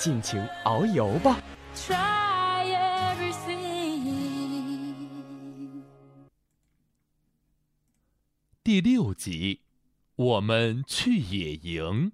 尽情遨游吧。 第6集，我们去野营。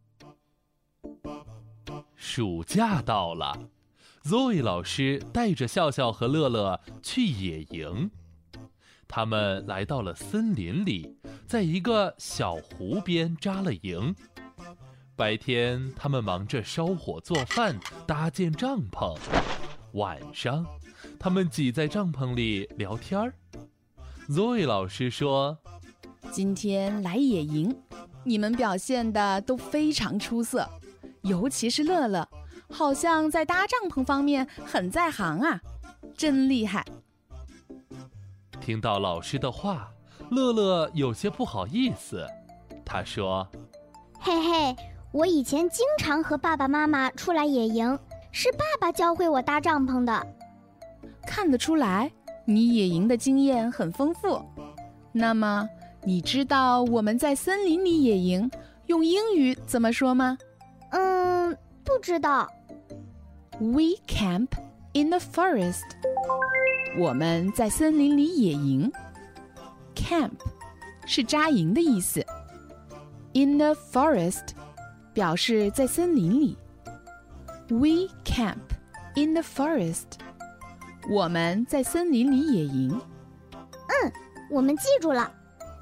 暑假到了，Zoe 老师带着笑笑和乐乐去野营。他们来到了森林里，在一个小湖边扎了营。白天，他们忙着烧火做饭，搭建帐篷；晚上，他们挤在帐篷里聊天。Zoe 老师说：“ 今天来野营，你们表现的都非常出色，尤其是乐乐，好像在搭帐篷方面很在行啊，真厉害。” 听到老师的话，乐乐有些不好意思。他说：“ 嘿嘿，我以前经常和爸爸妈妈出来野营，是爸爸教会我搭帐篷的。” 看得出来，你野营的经验很丰富。那么，你知道我们在森林里野营用英语怎么说吗？ 不知道。 We camp in the forest. 我们在森林里野营。Camp 是扎营的意思。In the forest 表示在森林里。We camp in the forest. 我们在森林里野营。 我们记住了。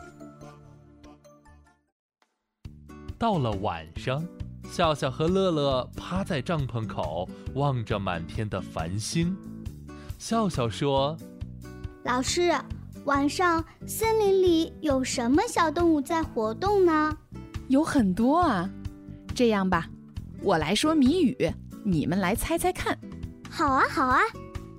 到了晚上，笑笑和乐乐趴在帐篷口，望着满天的繁星。笑笑说：“ 老师，晚上森林里有什么小动物在活动呢？” 有很多啊。这样吧，我来说谜语，你们来猜猜看。 好啊，好啊。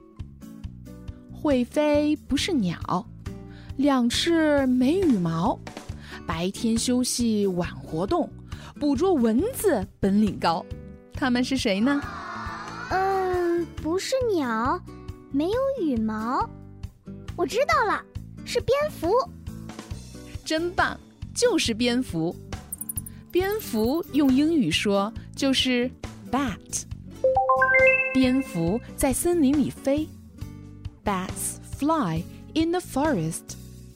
会飞不是鸟，两翅没羽毛，白天休息晚活动，捕捉蚊子本领高。它们是谁呢？ 不是鸟，没有羽毛。我知道了，是蝙蝠。 真棒，就是蝙蝠。蝙蝠用英语说就是 bat。蝙蝠在森林里飞。Bats fly in the forest.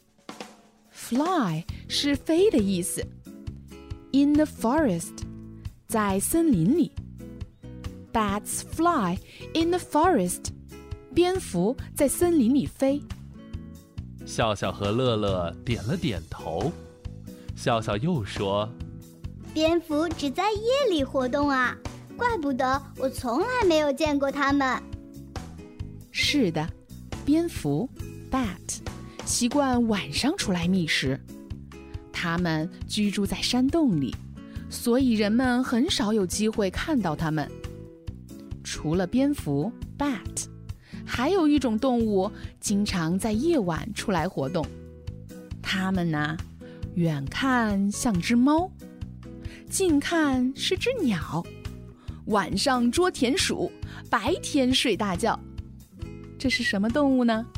Fly 是飞的意思。In the forest 在森林里。Bats fly in the forest. 蝙蝠在森林里飞。 笑笑和乐乐点了点头。笑笑又说：“ 蝙蝠只在夜里活动啊，怪不得我从来没有见过它们。” 是的，蝙蝠 bat 习惯晚上出来觅食。它们居住在山洞里，所以人们很少有机会看到它们。除了蝙蝠 bat， 还有一种动物经常在夜晚出来活动。它们呢，远看像只猫，近看是只鸟，晚上捉田鼠，白天睡大觉。这是什么动物呢？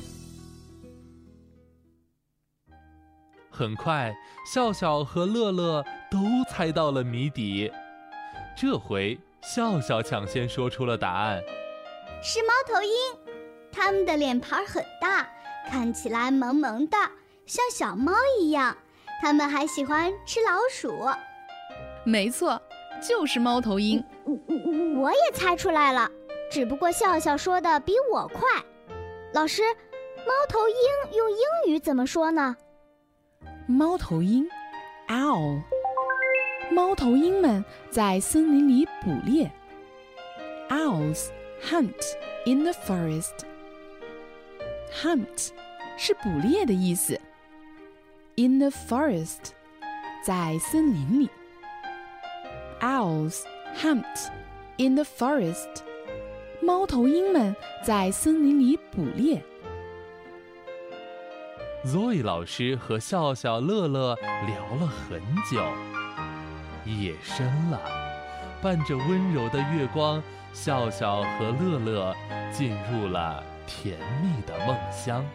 很快，笑笑和乐乐都猜到了谜底。这回，笑笑抢先说出了答案。 是猫头鹰，它们的脸盘很大，看起来萌萌的，像小猫一样。它们还喜欢吃老鼠。 没错，就是猫头鹰。 我也猜出来了，只不过笑笑说的比我快。老师，猫头鹰用英语怎么说呢？ 猫头鹰 owl。 猫头鹰们在森林里捕猎。 Owls hunt in the forest. Hunt 是捕猎的意思。 In the forest 在森林里。 Owls hunt in the forest. 猫头鹰们在森林里捕猎。 Zoe 老师和笑笑、乐乐聊了很久。夜深了，伴着温柔的月光，笑笑和乐乐进入了甜蜜的梦乡。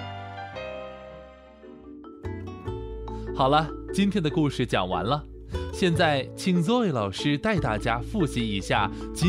好了，今天的故事讲完了。现在，请 Zoe 老师带大家复习一下